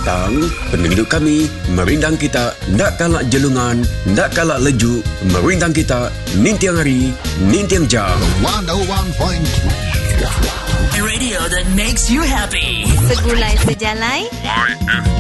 datang, penduduk kami merindang kita, nak kalak jelungan, nak kalak lejuk, merindang kita, nintiang hari, nintiang jam. 101.3 Radio that makes you happy. Segulai sejalai